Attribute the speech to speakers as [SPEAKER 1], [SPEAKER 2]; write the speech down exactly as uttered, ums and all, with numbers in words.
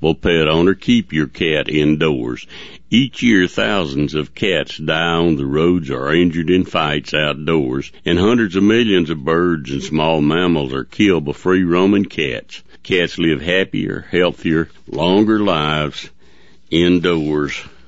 [SPEAKER 1] Well, pet owner, keep your cat indoors. Each year, thousands of cats die on the roads or are injured in fights outdoors, and hundreds of millions of birds and small mammals are killed by free-roaming cats. Cats live happier, healthier, longer lives indoors